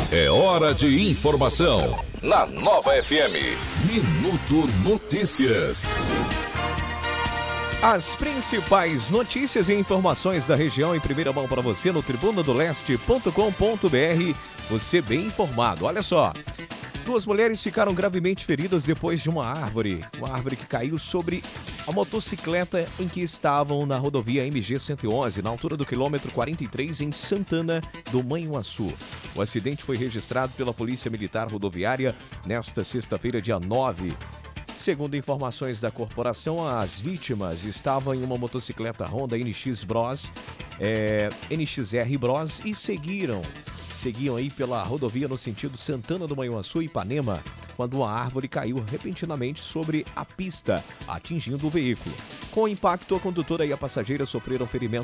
É hora de informação. Na Nova FM. Minuto Notícias. As principais notícias e informações da região em primeira mão para você no tribunadoleste.com.br. Você bem informado. Olha só. 2 mulheres ficaram gravemente feridas depois de uma árvore que caiu sobre a motocicleta em que estavam na rodovia MG-111, na altura do quilômetro 43, em Santana do Manhuaçu. O acidente foi registrado pela Polícia Militar Rodoviária nesta sexta-feira, dia 9. Segundo informações da corporação, as vítimas estavam em uma motocicleta Honda NXR Bros e seguiam aí pela rodovia no sentido Santana do Manhuaçu e Ipanema, quando uma árvore caiu repentinamente sobre a pista, atingindo o veículo. Com o impacto, a condutora e a passageira sofreram ferimentos